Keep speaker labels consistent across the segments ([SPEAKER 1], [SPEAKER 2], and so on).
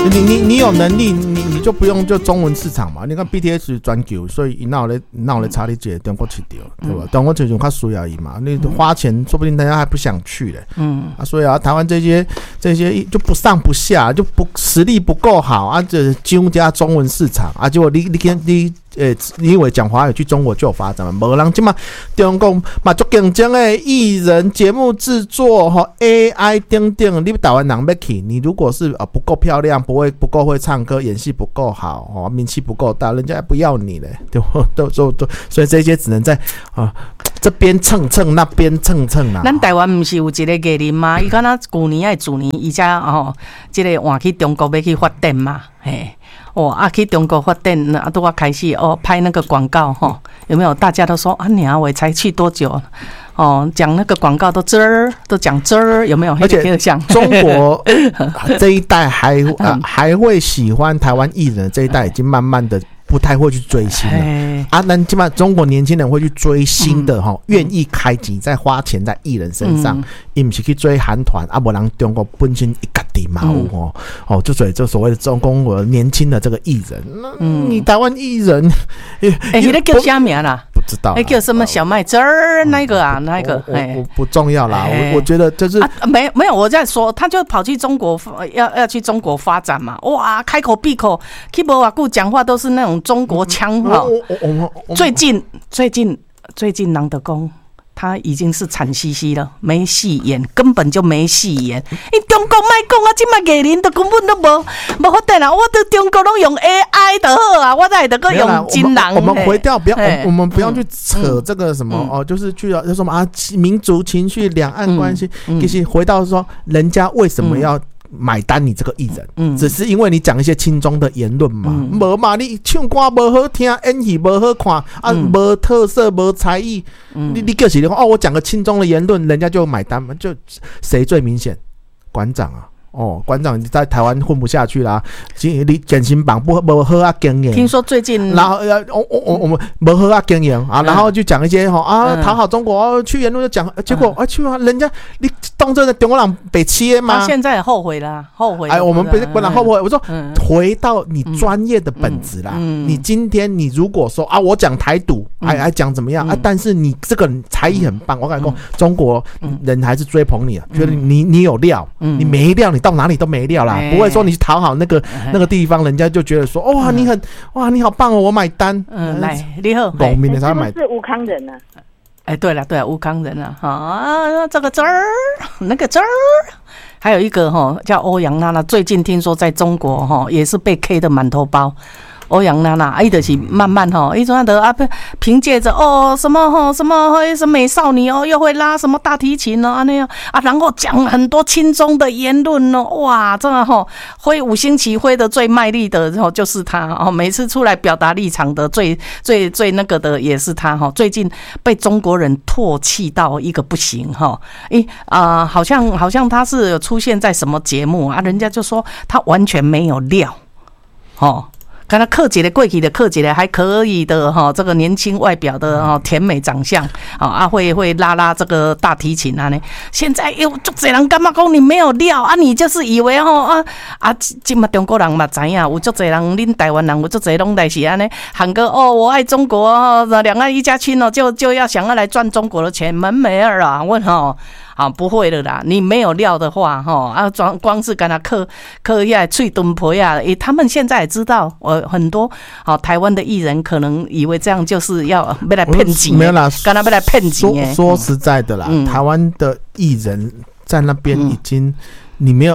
[SPEAKER 1] 你有能力，你就不用就中文市场嘛。你看 BTS 全球，所以闹来查你这中国市场，对吧？中国市场较需要伊嘛，你花钱，说不定大家还不想去嘞。所以台湾这些就不上不下，就实力不够好啊，这进加中文市场啊，结果你以为讲华语去中国就有发展嘛？无人即嘛，中国嘛足竞争的艺人、节目制作、AI 等等，你台湾人要去，你如果是不够漂亮，不够会唱歌，演戏不够好，名气不够大，人家也不要你嘞，对不？都，所以这些只能在这边蹭蹭，那边蹭蹭啦。
[SPEAKER 2] 咱台湾不是有一个艺人吗？伊敢若去年伊才这个换去中国要去发展嘛，嘿。去中国发展，都要开始拍那个广告有没有？大家都说啊，娘我才去多久讲那个广告都讲有没有？
[SPEAKER 1] 而且中国这一代还会喜欢台湾艺人，这一代已经慢慢的不太会去追星了但基本上中国年轻人会去追新的愿意开机再花钱在艺人身上，不是去追韩团不然中国本身一家底嘛就所谓的中国年轻的这个艺人，你台湾艺人
[SPEAKER 2] 那个叫啥名啦？
[SPEAKER 1] 不知道啦，
[SPEAKER 2] 叫什么小麦汁儿那个啊那个
[SPEAKER 1] 我不重要啦，我觉得就是
[SPEAKER 2] 没有我在说，他就跑去中国要去中国发展嘛，哇，开口闭口去无偌久讲话都是那种中国腔最近人就讲他已经是惨兮兮了，没戏演，根本就没戏演。中国卖讲啊，这卖艺人都根本都无发展啊！我在中国都用 AI 就好啊，我才会得用真人。
[SPEAKER 1] 我们回掉，我们不要去扯这个什么就是去就什么民族情绪、两岸关系，其实回到说，人家为什么要买单你这个艺人，只是因为你讲一些亲中的言论嘛，无嘛，你唱歌无好听，演戏无好看无特色无才艺，你就是我讲个亲中的言论，人家就买单嘛，就谁最明显？馆长啊。馆长在台湾混不下去啦，你健身房不好经营。
[SPEAKER 2] 听说最近，
[SPEAKER 1] 然后我们不好经营然后就讲一些讨好中国，去言论就讲，结果去人家你当真的中国人被切吗？
[SPEAKER 2] 他现在也后悔了，
[SPEAKER 1] 我们不能后悔。我说回到你专业的本质啦，你今天你如果说我讲台独，还讲怎么样但是你这个才艺很棒，我敢说中国人还是追捧你觉得你有料，你没料你到哪里都没料啦，不会说你去讨好那个地方，人家就觉得说你好棒我买单。
[SPEAKER 2] 来你好，
[SPEAKER 1] 农民的才买。
[SPEAKER 3] 是吴康人啊？
[SPEAKER 2] 对了，吴康人这个汁儿，那个汁儿。还有一个叫欧阳娜娜，最近听说在中国也是被 K 的满头包。欧阳娜娜，就是慢慢一种的凭借着什么美少女又会拉什么大提琴那样然后讲很多亲中的言论哇，真的挥五星旗挥的最卖力的就是他每次出来表达立场的最那个的也是他最近被中国人唾弃到一个不行好像他是有出现在什么节目人家就说他完全没有料看他客气的过去的客气的还可以的这个年轻外表的甜美长相会拉这个大提琴现在又就这人干嘛讲你没有料你就是以为今嘛中国人嘛知影有就这人恁台湾人有就这拢来是安尼喊个我爱中国两岸一家亲就要想要来赚中国的钱门没儿啊问不会的啦，你没有料的话光是跟他嗑下脆墩皮他们现在也知道很多台湾的艺人可能以为这样就是要来骗钱，
[SPEAKER 1] 没有啦，
[SPEAKER 2] 跟他要来骗钱
[SPEAKER 1] 说实在的啦，台湾的艺人在那边已经你没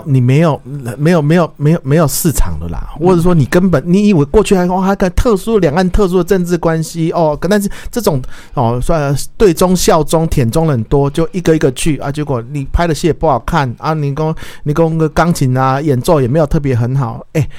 [SPEAKER 1] 有市场的啦，或者说你根本你以为过去还特殊两岸特殊的政治关系但是这种算对中效忠舔中很多，就一个一个去结果你拍的戏也不好看你讲个钢琴演奏也没有特别很好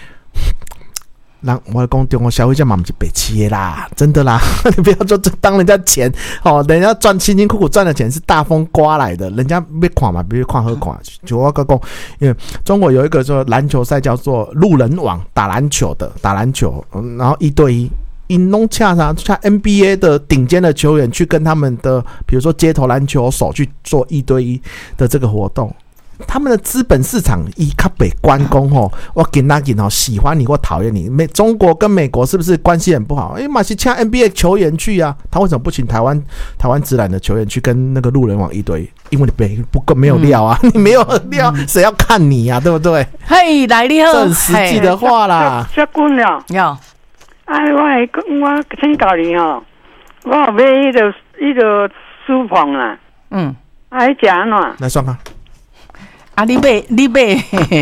[SPEAKER 1] 我讲中国消费者嘛不是白痴的啦，真的啦，你不要说当人家钱人家赚辛辛苦苦赚的钱是大风刮来的，人家要看嘛，比如看好看。就我讲，因为中国有一个说篮球赛叫做路人网，打篮球，然后1对1。弄恰 NBA 的顶尖的球员去跟他们的比如说街头篮球手去做1对1的这个活动他们的资本市场以较北关公吼，我跟他讲喜欢你或讨厌你。中国跟美国是不是关系很不好？马是请 NBA 球员去啊，他为什么不请台湾职篮的球员去跟那个路人王一堆？因为你不够没有料啊，你没有料，谁要看你啊？对不对？
[SPEAKER 2] 嘿，来你好，
[SPEAKER 1] 这很实际的话啦。
[SPEAKER 3] 小姑娘，
[SPEAKER 2] 要，
[SPEAKER 3] 我请教你哦，我要买一个书棚啊，还食安怎？
[SPEAKER 1] 来算看。
[SPEAKER 2] 你买，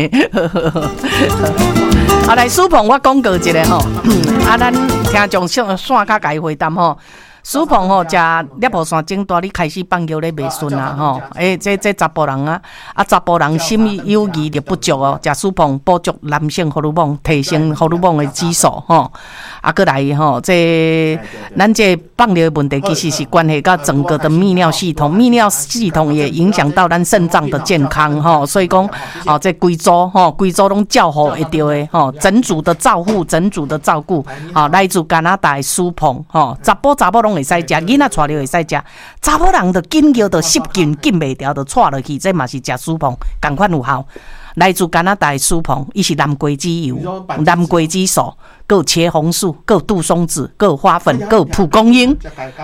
[SPEAKER 2] 来书棚我讲过一个吼，咱听众线甲家回答吼。书棚吼，食猎户山整大，你开始放尿咧袂顺啊吼！这查甫人啊，查甫人心理友谊力不足哦，食书棚补足男性荷尔蒙，提升荷尔蒙的指数吼。过来吼，咱这放尿的问题其实是关系到整个的泌尿系统，泌尿系统也影响到咱肾脏的健康吼。所以讲这规组拢照顾会到的吼，整组的照顾，来自加拿大的书棚吼，查甫拢会使食，囡仔带了会使食，查某人就紧叫就湿禁袂掉，就带落去，这嘛是食书棚，同款有效。来自加拿大的书棚，伊是蓝桂枝油、蓝桂枝素，还有茄红素，还有杜松子，还有花粉，还有蒲公英。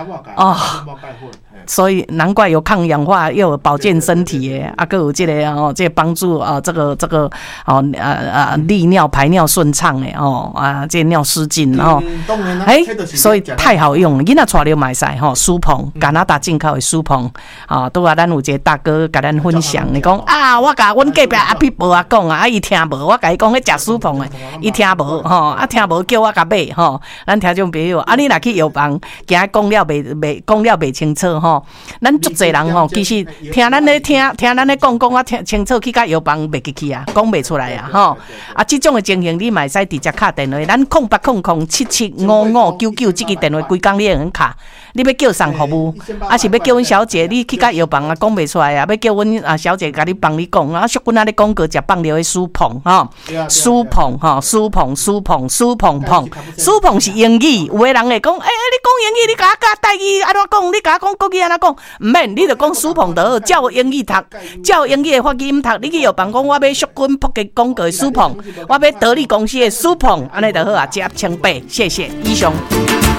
[SPEAKER 2] 所以难怪有抗氧化，又有保健身体的，还有这个这帮助这个利尿排尿顺畅的这尿失禁所以太好用了，囡仔带了买晒书棚，加拿大进口的书棚都咱有一个大哥甲咱分享，你讲我甲阮隔壁阿皮婆讲伊听无，我甲伊讲迄食书棚的，伊听无听无叫我甲买咱听众朋友你若去药房，惊讲了袂清楚咱足侪人其实听咱咧讲，我听清楚去甲药房袂记去啊，讲袂出来啊这种的情形你嘛会使直接敲电话，咱0800775599这个电话规工你会用敲，你要叫送服务，是要叫阮小姐你去甲药房讲袂出来啊，要叫阮小姐甲你帮你讲淑君咧讲过食放尿的书棚书棚书棚是英语，有的人会讲你讲英语，你甲我台语安怎讲，你甲我讲国语安怎讲，唔免，你就讲书棚就好，照英语读，照英语的发音读，你去药房讲我要淑君普吉讲过的书棚，我要德利公司的书棚，安尼就好啊，接清白，谢谢，以上。